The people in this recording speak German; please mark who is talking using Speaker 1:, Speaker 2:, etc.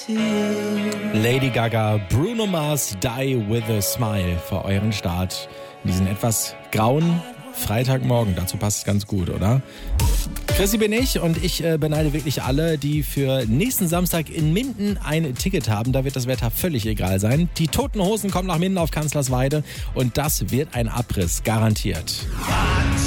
Speaker 1: Lady Gaga, Bruno Mars, Die With A Smile für euren Start in diesen etwas grauen Freitagmorgen. Dazu passt es ganz gut, oder? Chrissy bin ich und ich beneide wirklich alle, die für nächsten Samstag in Minden ein Ticket haben. Da wird das Wetter völlig egal sein. Die Toten Hosen kommen nach Minden auf Kanzlersweide und das wird ein Abriss, garantiert.